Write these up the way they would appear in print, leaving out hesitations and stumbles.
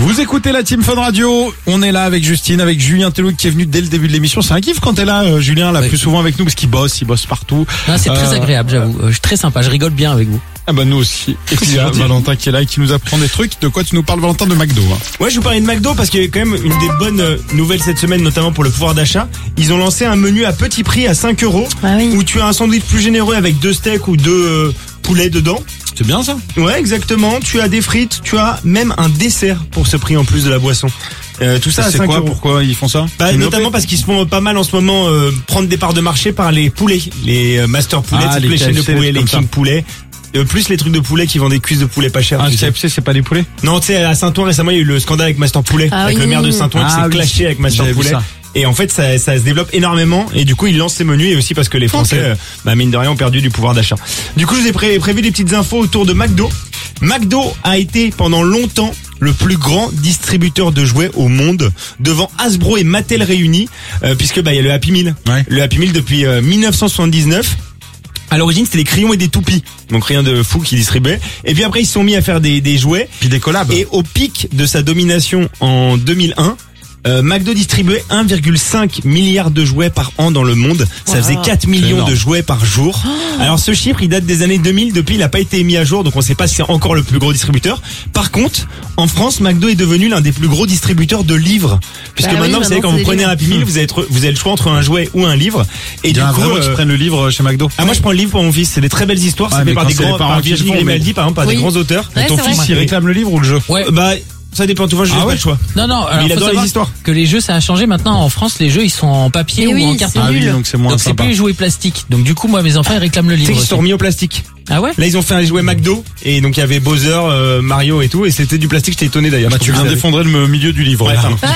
Vous écoutez la Team Fun Radio, on est là avec Justine, avec Julien Tellouk qui est venu dès le début de l'émission. C'est un kiff quand t'es là, Julien, là, Oui. plus souvent avec nous parce qu'il bosse partout. Non, c'est très agréable, j'avoue. Je suis très sympa, je rigole bien avec vous. Ah bah nous aussi. Et puis il y a Valentin qui est là et qui nous apprend des trucs. De quoi tu nous parles, Valentin? De McDo, hein. Ouais, je vous parlais de McDo parce qu'il y a quand même une des bonnes nouvelles cette semaine, notamment pour le pouvoir d'achat. Ils ont lancé un menu à petit prix à 5 €, Ah oui. où tu as un sandwich plus généreux avec 2 steaks ou 2 poulets dedans. C'est bien ça? Ouais, exactement. Tu as des frites, tu as même un dessert pour ce prix en plus de la boisson. Tout ça à C'est 5 quoi? €. Pourquoi ils font ça? Bah, Une notamment OP? parce qu'ils se font pas mal en ce moment prendre des parts de marché par les poulets, les master poulets, Ah, toutes les les chaînes de KFC, poulets, les les trucs king poulets. Plus les trucs de poulet qui vendent des cuisses de poulet pas chères. Ah, tu sais. KFC, c'est pas des poulets? Non, tu sais, à Saint-Ouen récemment, il y a eu le scandale avec Master Poulet, Ah avec oui. le maire de Saint-Ouen qui Ah s'est oui. clashé avec Master J'avais vu Poulet. ça. Et en fait, ça se développe énormément. Et du coup, ils lancent ces menus et aussi parce que les Français, mine de rien, ont perdu du pouvoir d'achat. Du coup, je vous ai prévu des petites infos autour de McDo. McDo a été pendant longtemps le plus grand distributeur de jouets au monde, devant Hasbro et Mattel réunis, puisque il y a le Happy Meal. Ouais. Le Happy Meal depuis 1979. À l'origine, c'était des crayons et des toupies. Donc rien de fou qui distribuait. Et puis après, ils se sont mis à faire des jouets. Puis des collabs. Et au pic de sa domination en 2001, McDo distribuait 1,5 milliard de jouets par an dans le monde. Ça Wow. faisait 4 millions énorme. de jouets par jour. Alors ce chiffre, il date des années 2000. Depuis, il n'a pas été mis à jour, donc on ne sait pas si c'est encore le plus gros distributeur. Par contre, en France, McDo est devenu l'un des plus gros distributeurs de livres. Puisque Bah oui, maintenant, vous savez, maintenant, quand vous c'est prenez des un Happy Meal, vous avez le choix entre un jouet ou un livre. Et Il y du en a coup, vraiment qui prennent le livre chez McDo. moi je prends le livre pour mon fils. C'est des très belles histoires. Ouais, C'est mais fait par quand des c'est les grands, parents par qui le Virginie font, Grimaldi, par exemple, par Oui. des grands auteurs. Ouais, Ton c'est fils, vrai. il réclame le livre ou le jeu? Ouais. Bah, ça dépend. Tu vois, je n'ai Ah pas ouais. le choix. Non, alors il faut adore les savoir histoires. que les jeux, ça a changé maintenant. En France, les jeux, ils sont en papier Mais ou oui, en c'est carton. Ah oui, nul. donc c'est moins Donc c'est sympa. plus les jouets plastiques. Donc du coup, moi, mes enfants, ils réclament le Tu sais livre. qu'ils se sont aussi. remis au plastique. Ah ouais? Là, ils ont fait un jouet McDo et donc il y avait Bowser, Mario et tout, et c'était du plastique. J'étais étonné d'ailleurs. Bah, Je tu viens trouve que d'effondrer le milieu du livre. Ouais, là. pardon.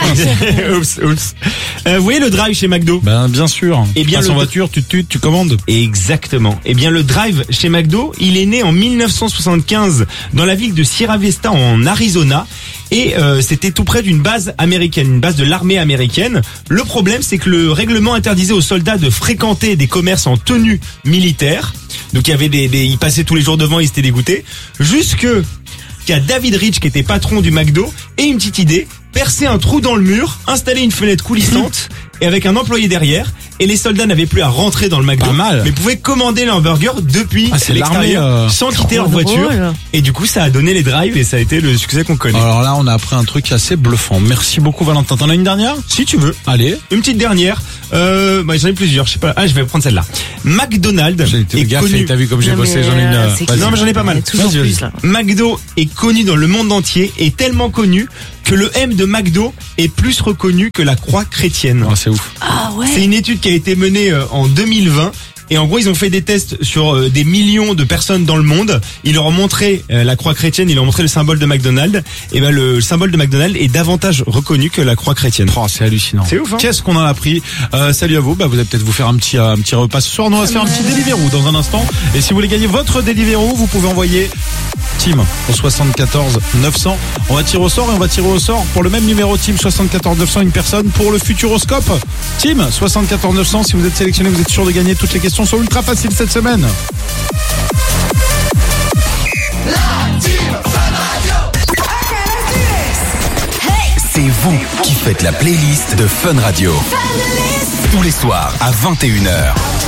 Oups. Vous voyez le drive chez McDo? Ben, bien sûr. Eh bien, Passe le- en voiture, tu commandes. Exactement. Eh bien, le drive chez McDo, il est né en 1975 dans la ville de Sierra Vista en Arizona. Et c'était tout près d'une base américaine, une base de l'armée américaine. Le problème, c'est que le règlement interdisait aux soldats de fréquenter des commerces en tenue militaire. Donc il y avait ils passaient tous les jours devant, ils étaient dégoûtés. Jusque qu'il y a David Rich qui était patron du McDo et une petite idée, percer un trou dans le mur, installer une fenêtre coulissante et avec un employé derrière. Et les soldats n'avaient plus à rentrer dans le McDo, Pas mal. mais pouvaient commander leur burger depuis Ah, c'est l'extérieur l'armée, sans quitter leur Trop voiture. drôle. Et du coup, ça a donné les drives et ça a été le succès qu'on connaît. Alors là, on a appris un truc assez bluffant. Merci beaucoup, Valentin. T'en as une dernière? Si tu veux. Allez. Une petite dernière. J'en ai plusieurs. Je sais pas. Ah, je vais prendre celle-là. McDonald's J'ai été est gaffe, connu. t'as vu comme j'ai Non, bossé, mais, j'en ai une. c'est Vas-y. Non, mais j'en ai pas mal. Il y a toujours Vas-y, plus, vas-y. là. McDo est connu dans le monde entier et tellement connu que le M de McDo est plus reconnu que la croix chrétienne. Oh, c'est ouf. Ah ouais. C'est une étude qui a été menée en 2020. Et en gros, ils ont fait des tests sur des millions de personnes dans le monde. Ils leur ont montré la croix chrétienne, ils leur ont montré le symbole de McDonald's. Et ben le symbole de McDonald's est davantage reconnu que la croix chrétienne. Oh, c'est hallucinant. C'est ouf, hein. Qu'est-ce qu'on en a appris? Salut à vous. Bah, vous allez peut-être vous faire un petit repas ce soir. Nous, on va se faire un petit Deliveroo dans un instant. Et si vous voulez gagner votre Deliveroo, vous pouvez envoyer Team au 74 900. On va tirer au sort et on va tirer au sort pour le même numéro Team 74 900 une personne pour le Futuroscope. Team 74 900. Si vous êtes sélectionné, vous êtes sûr de gagner. Toutes les questions sont ultra faciles cette semaine. C'est vous qui faites la playlist de Fun Radio. Tous les soirs à 21h.